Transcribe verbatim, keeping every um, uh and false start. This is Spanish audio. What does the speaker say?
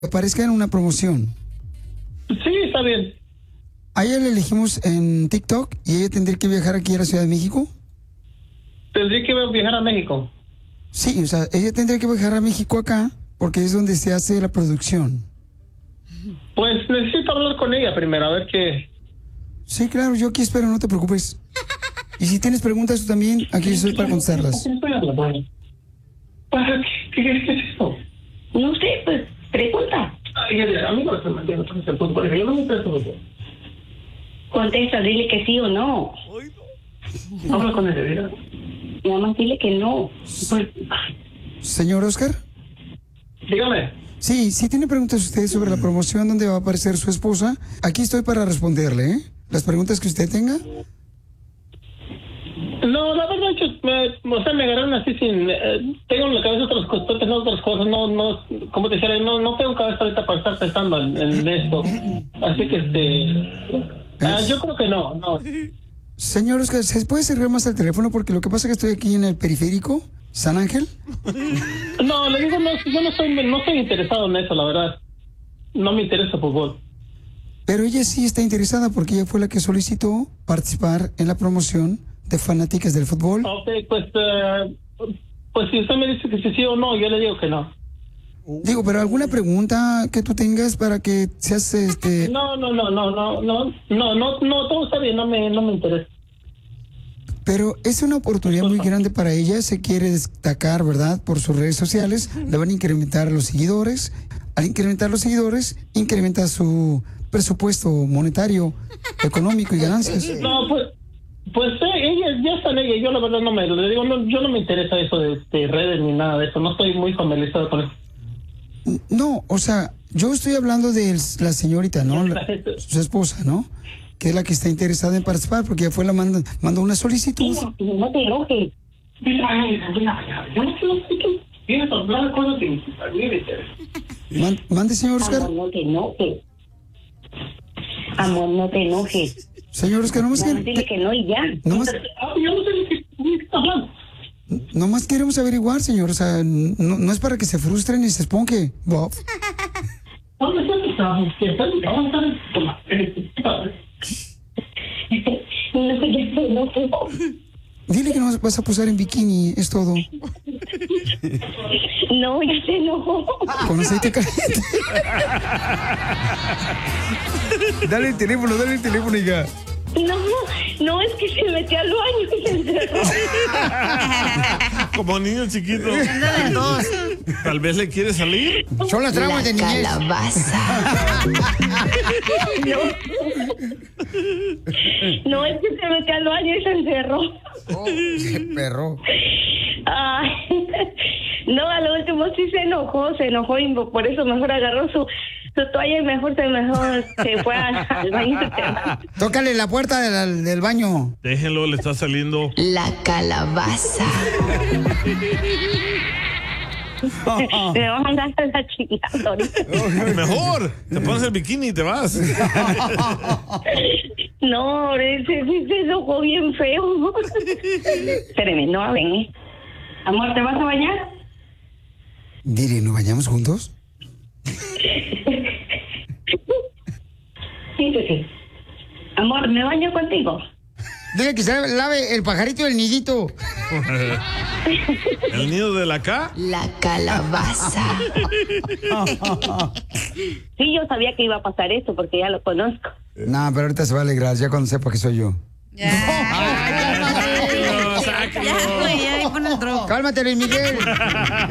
aparezca en una promoción. Sí, está bien. A ella le elegimos en TikTok y ella tendría que viajar aquí a la Ciudad de México. ¿Tendría que viajar a México? Sí, o sea, ella tendría que viajar a México acá porque es donde se hace la producción. Pues necesito hablar con ella primero, a ver qué... Sí, claro, yo aquí espero, no te preocupes. Y si tienes preguntas tú también, aquí estoy para contestarlas. ¿Para qué? ¿Qué es eso? No sé, pues, pregunta. Ay, a mí no me mantiene el fútbol, yo no me interesa el fútbol. Contesta, dile que sí o no. Habla con ella, mira. Nada más dile que no. Pues, Señor Oscar. dígame. Sí, si tiene preguntas usted sobre la promoción donde va a aparecer su esposa, aquí estoy para responderle, ¿eh? Las preguntas que usted tenga. No, la verdad que me, o sea, me agarraron así sin... Eh, tengo en la cabeza otras cosas, estoy pensando otras cosas, no, no, como te decía, no, no tengo cabeza ahorita para estar pensando en, en esto. Así que, este... Ah, yo creo que no, no. Señor Oscar, ¿se puede acercar más al teléfono? Porque lo que pasa es que estoy aquí en el periférico, San Ángel. No, le digo, no, yo no estoy, no estoy interesado en eso, la verdad. No me interesa el fútbol. Pero ella sí está interesada porque ella fue la que solicitó participar en la promoción de fanáticas del fútbol. Ok, pues, uh, pues si usted me dice que sí, sí o no, yo le digo que no. Digo, pero alguna pregunta que tú tengas para que seas este... No, no, no, no, no, no, no, no, no, todo está bien, no me, no me interesa. Pero es una oportunidad muy grande para ella, se quiere destacar, ¿verdad? Por sus redes sociales, le van a incrementar los seguidores. Al incrementar los seguidores, incrementa su presupuesto monetario, económico y ganancias. No, pues, pues eh, ella, ya está en ella, yo la verdad no me, le digo, no, yo no me interesa eso de, de redes ni nada de eso, no estoy muy familiarizado con eso. No, o sea, yo estoy hablando de la señorita, ¿no? La, su esposa, ¿no? Que es la que está interesada en participar, porque ella fue la manda, mandó una solicitud. no, no te enojes. Yo no sé qué tienes hablar cosas de Man, mande, señor Oscar. Amor, no te enojes. Amor, no te enojes. Señor Oscar, nomás Nada más que, dile que no y ya. nomás, yo no sé de qué estás hablando. nomás queremos averiguar, señor. O sea, no, no es para que se frustren y se esponje, Bob. ¿Dónde estás? No, ya se enojó. Dile que no vas a posar en bikini, es todo. No, ya se enojó. Con aceite caliente. Dale el teléfono, dale el teléfono, hija. No, no, es que se metió al baño y se encerró. Como niño chiquito. dos. Tal vez le quiere salir. Son las traumas de niñez. Calabaza. No. No, es que se metió al baño y se encerró. Oh, qué perro. Ay, no, a lo último sí se enojó, se enojó y por eso mejor agarró su, su toalla y mejor se mejor se fue al, al baño. Tócale la puerta del, del baño. Déjenlo, le está saliendo. La calabaza. Me vas a andar a la chingada ahorita. Mejor, te pones el bikini y te vas. No, ese sí se enojó bien feo. Espérame, no hablen, ¿eh? Amor, ¿te vas a bañar? Dile, ¿nos bañamos juntos? Sí, pues sí. Amor, ¿me baño contigo? Dile que se lave el pajarito del nidito. El nido de la K. La calabaza. Sí, yo sabía que iba a pasar eso porque ya lo conozco. No, pero ahorita se va a alegrar ya cuando sepa que soy yo. Ya. Ya, güey, ya, pon el drop. Cálmate, Luis Miguel.